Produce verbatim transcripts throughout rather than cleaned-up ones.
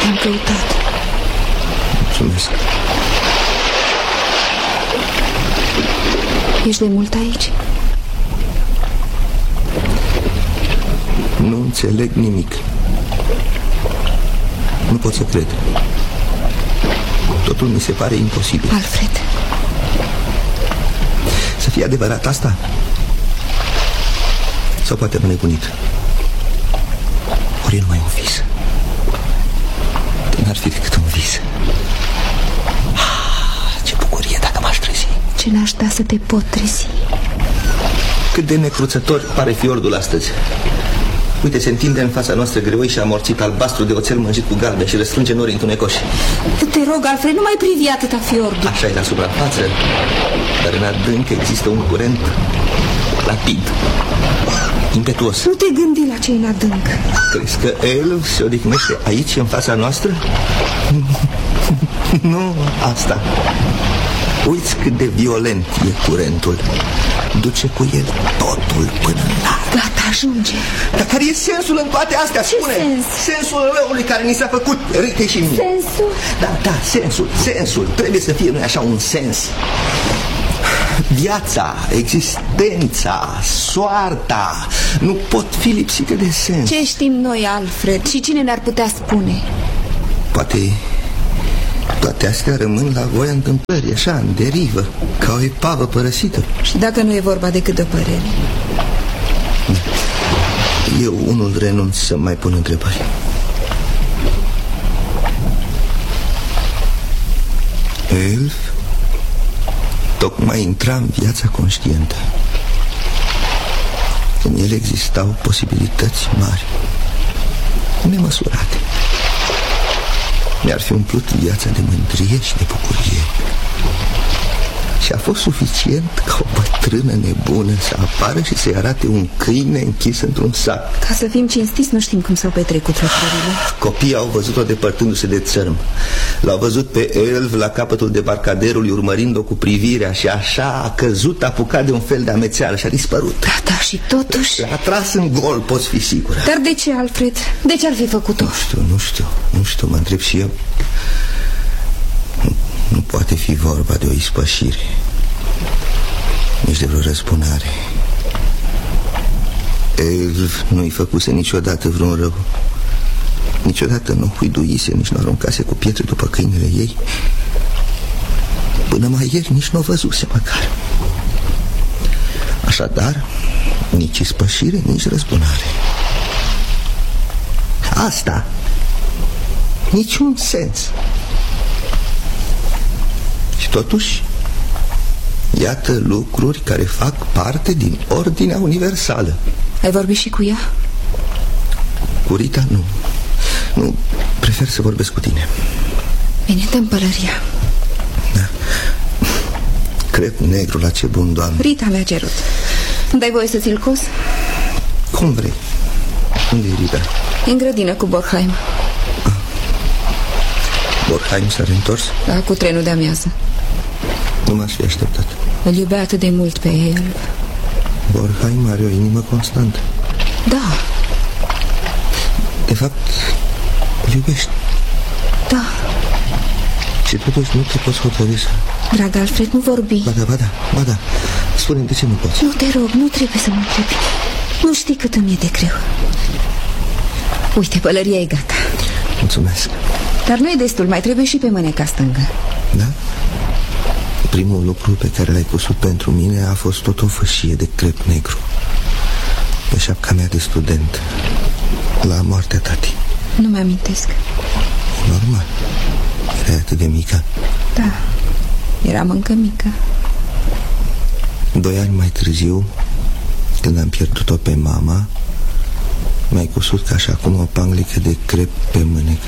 Te-am căutat. Mulțumesc. Ești de mult aici? Nu înțeleg nimic. Nu pot să cred. Totul mi se pare imposibil. Alfred. Să fie adevărat asta? Sau poate am nebunit? Ori e numai un vis? N-ar fi decât un vis. Ah, ce bucurie dacă m-aș trezi. Ce n-aș da să te pot trezi. Cât de necruțător pare fiordul astăzi. Uite, se întinde în fața noastră greoi și amorțit, albastru de oțel mânjit cu galben și răstrânge nori întunecoși. Te rog, Alfred, nu mai privi atâta fiordul. Așa e la suprafață, dar în adânc există un curent rapid, impetuos. Nu te gândi la ce în adânc. Crezi că el se odihnește aici, în fața noastră? Nu, asta. Uiți cât de violent e curentul. Duce cu el totul până la... Gata, ajunge. Dar care e sensul în toate astea? Ce Spune! sens? Sensul răului care ni s-a făcut, Rite și mie. Sensul? Da, da, sensul, sensul. Trebuie să fie, nu așa, un sens. Viața, existența, soarta nu pot fi lipsite de sens. Ce știm noi, Alfred? Și cine ne-ar putea spune? Poate toate astea rămân la voia întâmplării, așa, în derivă, ca o epavă părăsită. Și dacă nu e vorba decât de părere? Eu unul renunț să mai pun întrebări. Elf tocmai intra în viața conștientă. În el existau posibilități mari, nemăsurate. Mi-ar fi umplut viața de mândrie și de bucurie. Și a fost suficient ca o bătrână nebună să apară și să-i arate un câine închis într-un sac. Ca să fim cinstiți, nu știm cum s-au petrecut lucrurile. Copiii au văzut-o depărtându-se de țărm. L-au văzut pe Elf la capătul debarcaderului, urmărind-o cu privirea, și așa a căzut, apucat de un fel de amețeală și a dispărut. Da, da, și totuși... L-a tras în gol, poți fi sigură. Dar de ce, Alfred? De ce ar fi făcut-o? Nu știu, nu știu, nu știu, mă întreb și eu. Nu, nu poate fi vorba de o ispășire, nici de vreo răzbunare. Elf nu-i făcuse niciodată vreun rău. Niciodată nu huiduise, nici nu aruncase cu pietre după câinele ei. Până mai ieri nici nu o văzuse măcar. Așadar, nici ispășire, nici răzbunare. Asta, niciun sens. Și totuși, iată lucruri care fac parte din ordinea universală. Ai vorbit și cu ea? Cu Rita, nu. Nu, prefer să vorbesc cu tine. Bine, dă-mi pălăria. Da. Crep negru, la ce bun, Doamne. Rita mi-a cerut. Îmi dai voie să ți-l cos? Cum vrei. Unde e Rita? E în grădină cu Borheim. Ah. Borheim s-a reîntors? Da, cu trenul de amiază. Nu m-aș fi așteptat. Îl iubea atât de mult pe el. Borheim are o inimă constantă. Da. De fapt, îl iubești. Da. Și totuși nu te poți hotărâi să... Drag Alfred, nu vorbi. Ba da, ba da, ba da. Spune-mi, de ce nu poți? Nu te rog, nu trebuie să mă întrebi. Nu știi cât îmi e de greu. Uite, pălăria e gata. Mulțumesc. Dar nu e destul, mai trebuie și pe mâneca stângă. Da? Primul lucru pe care l-ai cusut pentru mine a fost tot o fășie de crep negru pe șapca mea de student la moartea tati. Nu mi-amintesc. Normal. Erai atât de mică. Da, eram încă mică. Doi ani mai târziu, când am pierdut-o pe mama, mi-ai cusut ca și acum o panglică de crep pe mânecă.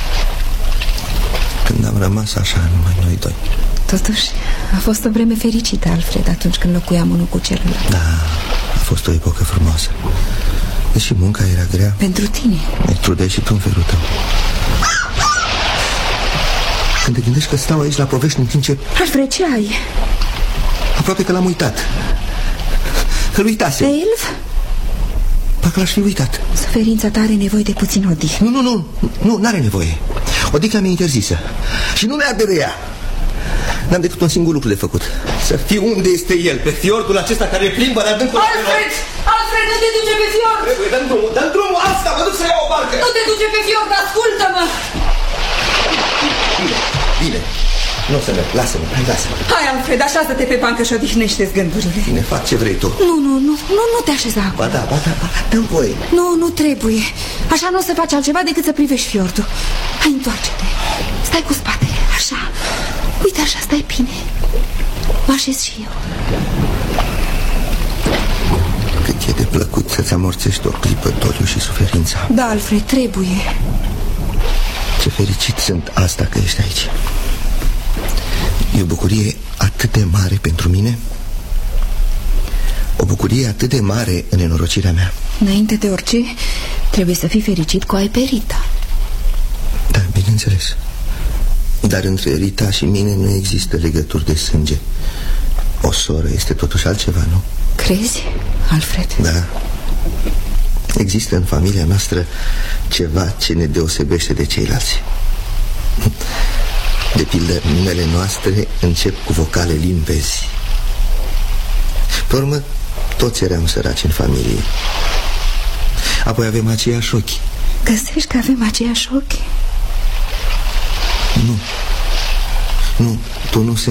Când am rămas așa numai noi doi. Totuși, a fost o vreme fericită, Alfred, atunci când locuiam unul cu celălalt. Da, a fost o epocă frumoasă. Deși munca era grea. Pentru tine. Mai trudeai și tu în felul tău. Când te gândești că stau aici la povești în timp ce... Alfred, ce ai? Aproape că l-am uitat. Îl uitase. Elf? Parcă l-aș fi uitat. Suferința ta are nevoie de puțin odihnă. Nu, nu, nu, nu, n-are nevoie. Odihna mi-e interzisă. Și nu mi-a de rea. N-am decât un singur lucru de făcut. Să fiu unde este el, pe fiordul acesta care plimbă la adâncul. Alfred! Alfred, nu te duce pe fiord! Trebuie, dă-mi drumul, dă-mi drumul, asta, mă duc să iau o barcă. Nu te duce pe fiord, ascultă-mă! Bine, bine. Nu o să merg, lasă-mă, hai, lasă-mă. Hai, Alfred, așează-te pe bancă și odihnește-ți gândurile. Bine, fac ce vrei tu. Nu, nu, nu, nu, nu te așeza acum. Ba da, ba da, ba da, dă-mi voie. Nu, nu trebuie. Așa nu o să faci altceva decât să privești fiordul. Hai, întoarce-te. Stai cu spatele, așa. Uite, așa, stai bine. Mă așez și eu. Cât e de plăcut să-ți amorțești o clipă doliu și suferința. Da, Alfred, trebuie. Ce fericit sunt asta că ești aici. E o bucurie atât de mare pentru mine. O bucurie atât de mare în nenorocirea mea. Înainte de orice, trebuie să fii fericit că o ai pe Rita. Da, bineînțeles. Dar între Rita și mine nu există legături de sânge. O soră este totuși altceva, nu? Crezi, Alfred? Da. Există în familia noastră ceva ce ne deosebește de ceilalți. De pildă, numele noastre încep cu vocale limpezi. Pe urmă, toți eram săraci în familie. Apoi avem aceiași ochi. Găsești că avem aceiași ochi? Nu. Nu, tu nu